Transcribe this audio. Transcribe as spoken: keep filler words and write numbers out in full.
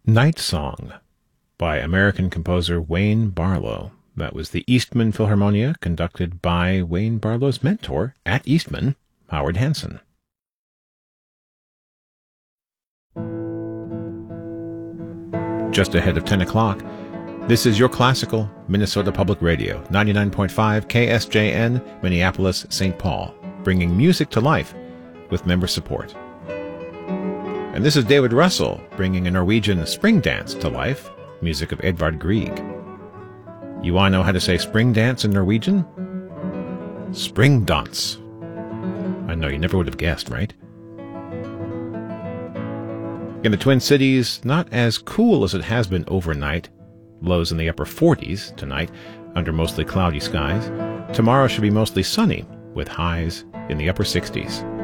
Night Song by American composer Wayne Barlow. That was the Eastman Philharmonia, conducted by Wayne Barlow's mentor at Eastman, Howard Hanson. Just ahead of ten o'clock, this is Your Classical, Minnesota Public Radio, ninety-nine point five K S J N, Minneapolis, Saint Paul, bringing music to life with member support. And this is David Russell, bringing a Norwegian spring dance to life, music of Edvard Grieg. You want to know how to say spring dance in Norwegian? Springdans. I know, you never would have guessed, right? In the Twin Cities, not as cool as it has been overnight. Lows in the upper forties tonight, under mostly cloudy skies. Tomorrow should be mostly sunny, with highs in the upper sixties.